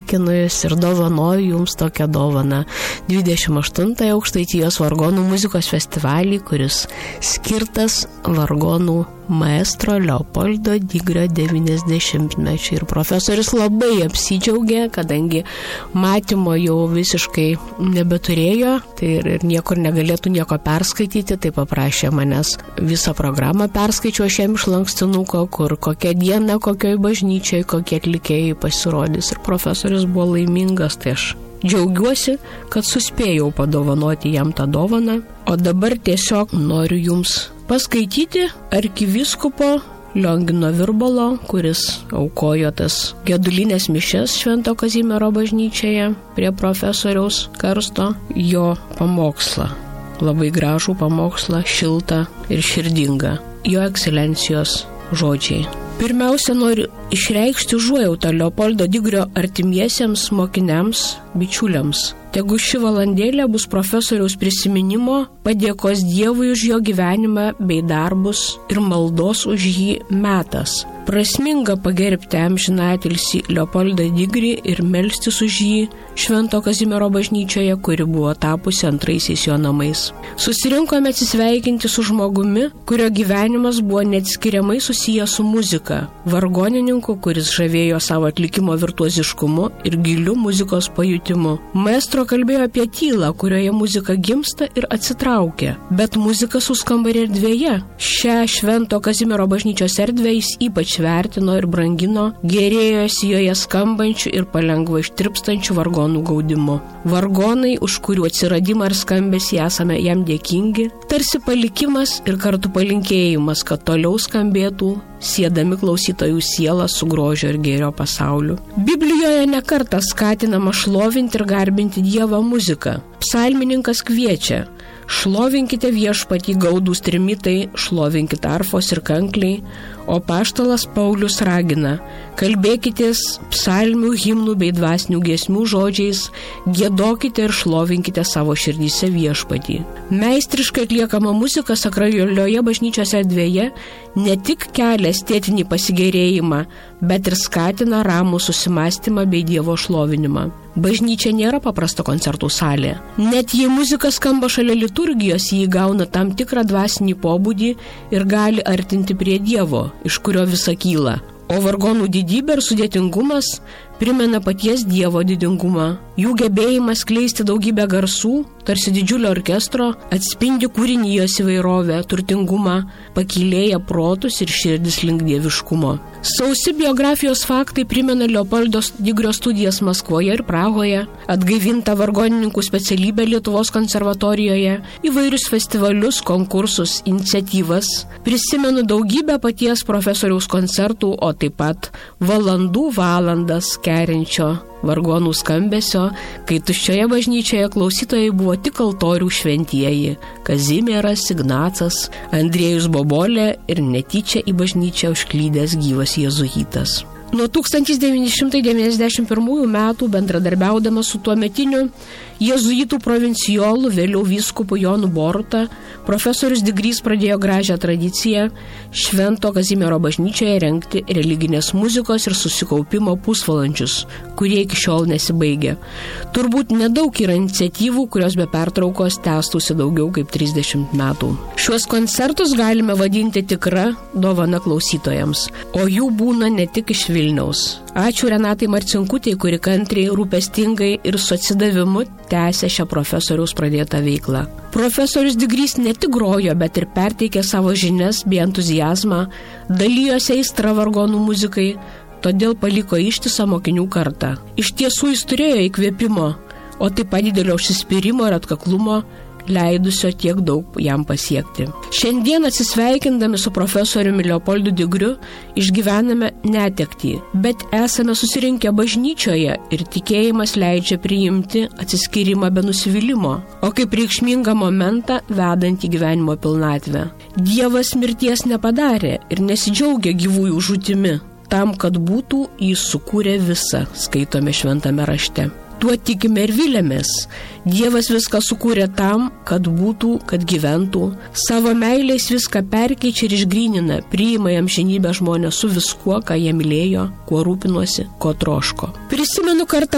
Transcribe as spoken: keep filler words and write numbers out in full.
sveikinu jūs ir dovanoju jums tokią dovaną. dvidešimt aštuntąją Aukštaitijos vargonų muzikos festivalį, kuris skirtas vargonų maestro Leopoldo Digrio devyniasdešimtmečiui. Ir profesorius labai apsidžiaugė, kadangi matymo jau visiškai nebeturėjo, tai ir, ir niekur negalėtų nieko perskaityti, tai paprašė manęs visą programą perskaičiu aš jam iš lankstinuko, kur kokią dieną, kokioj bažnyčiai, kokie atlikėjai pasirodys. Ir profesorius buvo laimingas, tai aš džiaugiuosi, kad suspėjau padovanoti jam tą dovaną. O dabar tiesiog noriu jums paskaityti arkivyskupo Liongino Virbalo, kuris aukojo tas gedulinės mišias Švento Kazimiero bažnyčioje prie profesoriaus karsto, jo pamokslą. Labai gražų pamokslą, šiltą ir širdingą. Jo ekscelencijos žodžiai. Pirmiausia, noriu išreikšti užuojautą Leopoldo Digrio artimiesiems mokiniams, bičiuliams. Tegu ši valandėlė bus profesoriaus prisiminimo, padėkos Dievui už jo gyvenimą bei darbus ir maldos už jį metas. Prasminga pagerbti amžinatilsį Leopoldą Digrį ir melstis už jį Švento Kazimiero bažnyčioje, kuri buvo tapusi antraisiais jo namais. Susirinkome atsisveikinti su žmogumi, kurio gyvenimas buvo neatskiriamai susijęs su muzika, vargonininku, kuris žavėjo savo atlikimo virtuoziškumu ir giliu muzikos pajutimu. Maestro kalbėjo apie tylą, kurioje muzika gimsta ir atsitraukia, bet muzika suskamba ir erdvėje. Šią Švento Kazimiero bažnyčios erdvę jis ypač vertino ir brangino, gėrėjosi joje skambančių ir palengva ištirpstančių vargonų gaudimu. Vargonai, už kurių atsiradimą ir skambesį esame jam dėkingi, tarsi palikimas ir kartu palinkėjimas, kad toliau skambėtų, siedami klausytojų sielą su grožio ir gėrio pasauliu. Biblijoje nekartą skatinama šlovinti ir garbinti Dievą muziką. Psalmininkas kviečia: šlovinkite viešpatį gaudūs trimitai, šlovinkite arfos ir kankliai, o apaštalas Paulius ragina: kalbėkitės psalmių, himnų bei dvasinių giesmių žodžiais, giedokite ir šlovinkite savo širdyse viešpatį. Meistriškai atliekama muzika sakralioje bažnyčios erdvėje ne tik kelia estetinį pasigėrėjimą, bet ir skatina ramų susimastymą bei Dievo šlovinimą. Bažnyčia nėra paprasta koncertų salė. Net jei muzika skamba šalia liturgijos, jį gauna tam tikrą dvasinį pobūdį ir gali artinti prie Dievo, iš kurio visa kyla. O vargonų didybė ir sudėtingumas primena paties Dievo didingumą. Jų gebėjimas skleisti daugybę garsų, tarsi didžiulio orkestro, atspindi kūrinijos įvairovę, turtingumą, pakylėja protus ir širdis link dieviškumo. Sausi biografijos faktai primena Leopoldo Digrio studijas Maskvoje ir Prahoje, atgaivintą vargonininkų specialybę Lietuvos konservatorijoje, įvairius festivalius, konkursus, iniciatyvas. Prisimenu daugybę paties profesoriaus koncertų, o taip pat valandų valandas kerinčio vargonų skambesio, kai tuščioje bažnyčioje klausytojai buvo tik altorių šventieji – Kazimieras, Ignacas, Andriejus Bobolė ir netyčia į bažnyčią užklydęs gyvas jėzuitas. Nuo tūkstantis devyni šimtai devyniasdešimt pirmųjų metų bendradarbiaudamas su tuometiniu jėzuitų provincijolu, vėliau vyskupu Jonu Boruta, profesorius Digrys pradėjo gražią tradiciją Švento Kazimiero bažnyčioje rengti religinės muzikos ir susikaupimo pusvalandžius, kurie iki šiol nesibaigė. Turbūt nedaug yra iniciatyvų, kurios be pertraukos tęstųsi daugiau kaip trisdešimt metų. Šiuos koncertus galime vadinti tikra dovana klausytojams, o jų būna ne tik iš Vilniaus. Ačiū Renatai Marcinkutei, kuri kantriai, rūpestingai ir su atsidavimu tęsė šią profesoriaus pradėtą veiklą. Profesorius Digrys ne tik grojo, bet ir perteikė savo žinias bei entuzijazmą, dalijosi aistra vargonų muzikai, todėl paliko ištisą mokinių kartą. Iš tiesų jis turėjo įkvėpimo, o taip pat didelio užsispyrimo ir atkaklumo, leidusio tiek daug jam pasiekti. Šiandien atsisveikindami su profesoriumi Leopoldu Digriu išgyvename netektį, bet esame susirinkę bažnyčioje ir tikėjimas leidžia priimti atsiskyrimą be nusivylimo, o kaip reikšmingą momentą vedantį gyvenimo pilnatvę. Dievas mirties nepadarė ir nesidžiaugia gyvųjų žūtimi, tam, kad būtų jis sukūrė visą, skaitome šventame rašte. Tuo tikime ir vilėmės. Dievas viską sukūrė tam, kad būtų, kad gyventų. Savo meilės viską perkeičia ir išgrynina, priima jam žinybę žmonės su viskuo, ką jie mylėjo, kuo rūpinosi, ko troško. Prisimenu kartą